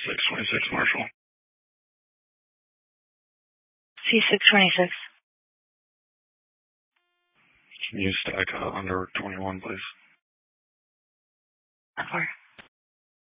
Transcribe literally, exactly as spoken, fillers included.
six twenty-six, Marshall. C six twenty-six. Can you stack uh, under twenty-one, please? Of course.